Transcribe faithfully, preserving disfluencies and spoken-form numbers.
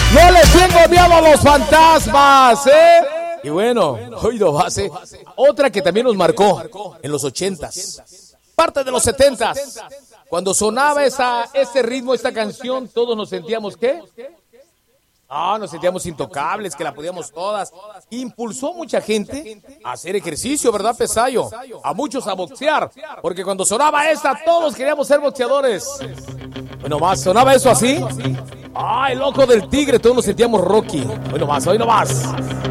No le tengo miedo a los fantasmas, ¿eh? Y bueno, hoy lo hace. Otra que también nos marcó en los ochentas, parte de los setentas. Cuando sonaba esa, ese ritmo, esta canción, todos nos sentíamos, ¿qué? Ah, nos sentíamos intocables, que la podíamos todas. Impulsó mucha gente a hacer ejercicio, ¿verdad, Pesayo? A muchos a boxear, porque cuando sonaba esta, todos queríamos ser boxeadores. Bueno, más, sonaba eso así. Ah, el ojo del tigre, todos nos sentíamos Rocky. Hoy no más, hoy no más.